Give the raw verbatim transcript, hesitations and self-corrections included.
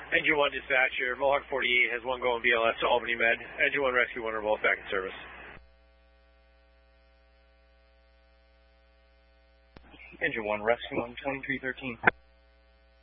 Engine one dispatcher, Mohawk forty-eight has one going B L S to Albany Med. Engine one rescue one are both back in service. Engine one rescue one twenty-three thirteen.